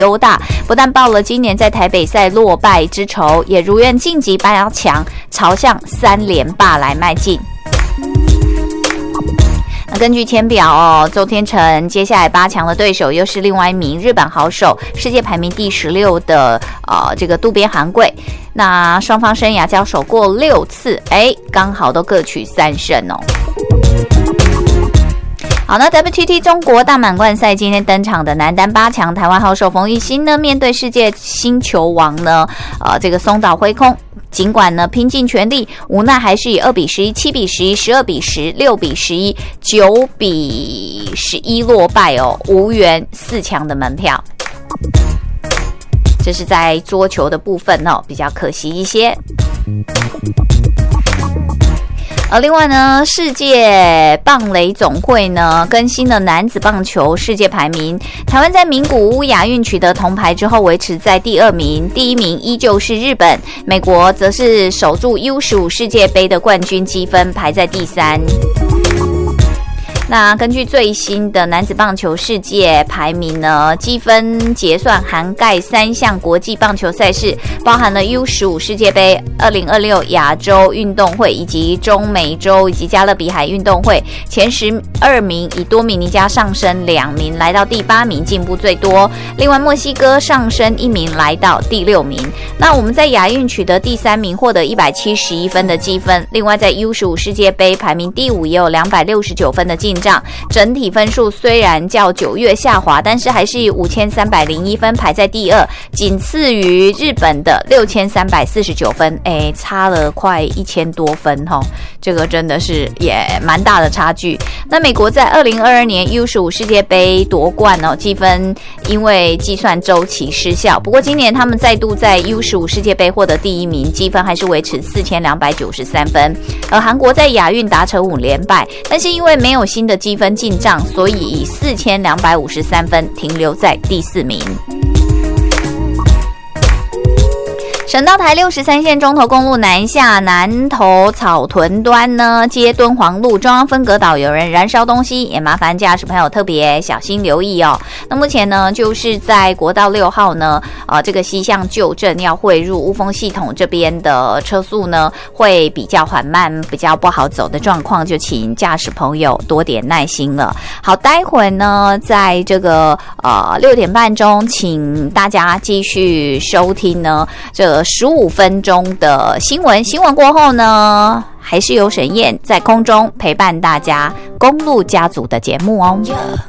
优大，不但报了今年在台北赛落败之仇，也如愿晋级8强，朝向3连霸来迈进。根据签表周天成接下来8强的对手又是另外一名日本好手，世界排名第16的这个渡边航贵。那双方生涯交手过6次，刚好都各取3胜哦。好，那 WTT 中国大满贯赛今天登场的男单8强，台湾好手冯育欣呢，面对世界新球王呢，这个松岛辉空。尽管呢拼尽全力，无奈还是以2比11、7比11、12比10、6比11、9比11落败哦，无缘4强的门票。这是在桌球的部分哦，比较可惜一些。另外呢，世界棒垒总会呢更新了男子棒球世界排名，台湾在名古屋亚运取得铜牌之后，维持在第2名，第1名依旧是日本，美国则是守住 U15 世界杯的冠军积分，排在第3。那根据最新的男子棒球世界排名呢，积分结算涵盖3项国际棒球赛事，包含了 U15 世界杯、2026亚洲运动会以及中美洲以及加勒比海运动会。前12名以多米尼加上升2名，来到第8名，进步最多。另外，墨西哥上升1名，来到第6名。那我们在亚运取得第3名，获得171分的积分。另外，在 U15 世界杯排名第5，也有269分的进账。整体分数虽然较9月下滑，但是还是以5301分排在第2，仅次于日本的6349分，差了快1000多分齁，这个真的是也蛮大的差距。那美国在2022年 U15 世界杯夺冠积分因为计算周期失效，不过今年他们再度在 U15 世界杯获得第1名，积分还是维持4293分。而韩国在亚运达成5连败，但是因为没有新的积分进账，所以以4253分停留在第4名。省道台63线中投公路南下南投草屯端呢，接敦煌路中央分隔岛有人燃烧东西，也麻烦驾驶朋友特别小心留意哦。那目前呢，就是在国道6号呢，这个西向旧镇要汇入雾峰系统这边的车速呢，会比较缓慢，比较不好走的状况，就请驾驶朋友多点耐心了。好，待会呢，在这个6点半钟，请大家继续收听呢这15分钟的新闻过后呢，还是由沈燕在空中陪伴大家公路家族的节目哦。